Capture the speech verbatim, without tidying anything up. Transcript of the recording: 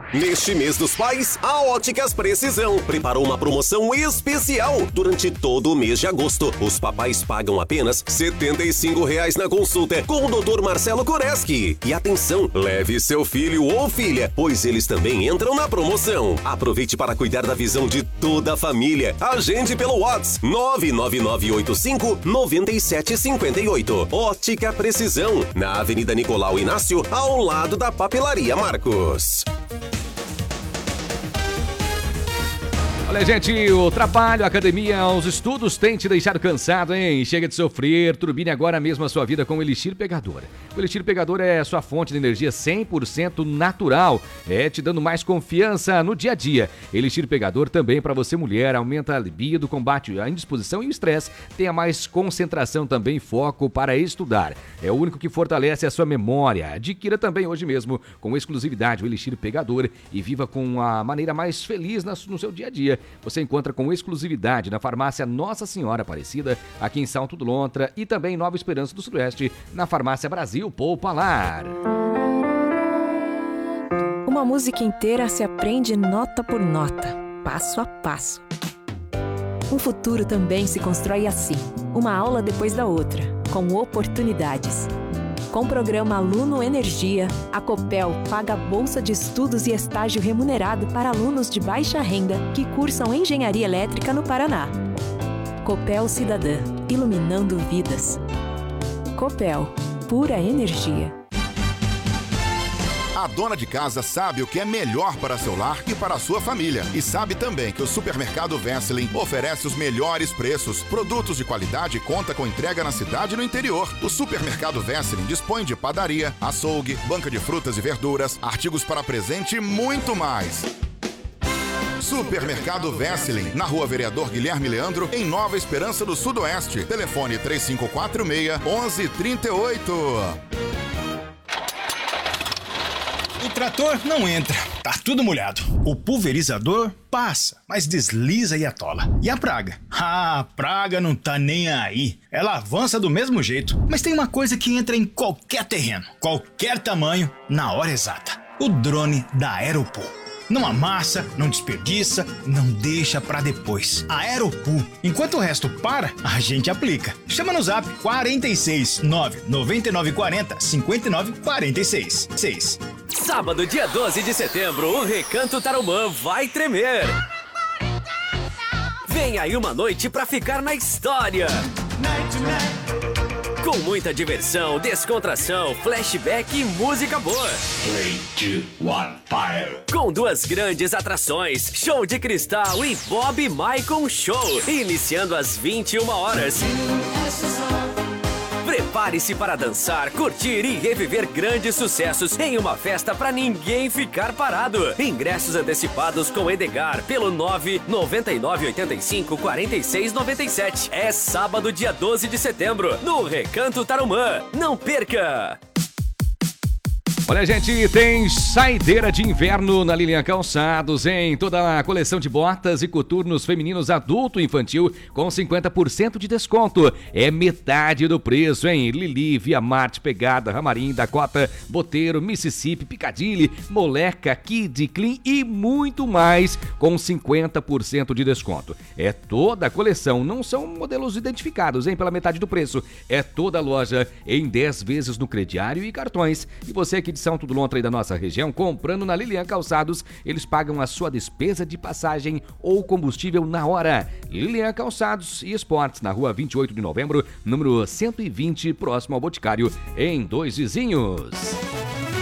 Neste mês dos pais, a Óticas Precisão preparou uma promoção especial. Durante todo o mês de agosto, os papais pagam apenas setenta e cinco reais na consulta com o doutor Marcelo Koreski. E atenção, leve seu filho ou filha, pois eles também entram na promoção. Aproveite para cuidar da visão de toda a família. Agende pelo WhatsApp nove nove nove oito cinco nove sete cinco oito. Ótica Precisão, na Avenida Nicolau Inácio, ao lado da Papelaria Marcos. Olha, gente, o trabalho, a academia, os estudos têm te deixado cansado, hein? Chega de sofrer, turbine agora mesmo a sua vida com o Elixir Pegador. O Elixir Pegador é sua fonte de energia cem por cento natural, é te dando mais confiança no dia a dia. Elixir Pegador também para você mulher, aumenta a libido, combate a indisposição e o estresse, tenha mais concentração também e foco para estudar. É o único que fortalece a sua memória. Adquira também hoje mesmo com exclusividade o Elixir Pegador e viva com a maneira mais feliz no seu dia a dia. Você encontra com exclusividade na farmácia Nossa Senhora Aparecida, aqui em Salto do Lontra, e também em Nova Esperança do Sudoeste, na farmácia Brasil Poupa Lar. Uma música inteira se aprende nota por nota, passo a passo. Um futuro também se constrói assim, uma aula depois da outra, com oportunidades. Com o programa Aluno Energia, a Copel paga bolsa de estudos e estágio remunerado para alunos de baixa renda que cursam engenharia elétrica no Paraná. Copel Cidadã, iluminando vidas. Copel, pura energia. A dona de casa sabe o que é melhor para seu lar e para a sua família. E sabe também que o Supermercado Vesseling oferece os melhores preços, produtos de qualidade e conta com entrega na cidade e no interior. O Supermercado Vesseling dispõe de padaria, açougue, banca de frutas e verduras, artigos para presente e muito mais. Supermercado Vesseling, na Rua Vereador Guilherme Leandro, em Nova Esperança do Sudoeste. Telefone três cinco quatro seis, um um três oito. O trator não entra, tá tudo molhado. O pulverizador passa, mas desliza e atola. E a praga? Ah, a praga não tá nem aí. Ela avança do mesmo jeito. Mas tem uma coisa que entra em qualquer terreno, qualquer tamanho, na hora exata. O drone da Aeropool. Não amassa, não desperdiça, não deixa pra depois. Aeropool. Enquanto o resto para, a gente aplica. Chama no zap quarenta e seis, nove nove nove quatro zero, cinco nove quatro seis. seis. Sábado, dia doze de setembro, o Recanto Tarumã vai tremer. Vem aí uma noite pra ficar na história. Com muita diversão, descontração, flashback e música boa. três, dois, um, fire! Com duas grandes atrações, Show de Cristal e Bob Maicon Show, iniciando às vinte e uma horas. Prepare-se para dançar, curtir e reviver grandes sucessos em uma festa para ninguém ficar parado. Ingressos antecipados com Edgar pelo nove nove nove oito cinco quatro seis nove sete. É sábado, dia doze de setembro, no Recanto Tarumã. Não perca! Olha, gente, tem saideira de inverno na Lilian Calçados, em toda a coleção de botas e coturnos femininos adulto e infantil com cinquenta por cento de desconto. É metade do preço, hein? Lili, Via Marte, Pegada, Ramarim, Dakota, Boteiro, Mississippi, Piccadilly, Moleca, Kid, Clean e muito mais com cinquenta por cento de desconto. É toda a coleção, não são modelos identificados, hein? Pela metade do preço. É toda a loja em dez vezes no crediário e cartões. E você que São Tudo Lontra e da nossa região, comprando na Lilian Calçados, eles pagam a sua despesa de passagem ou combustível na hora. Lilian Calçados e Esportes, na rua vinte e oito de novembro, número cento e vinte, próximo ao Boticário, em Dois Vizinhos.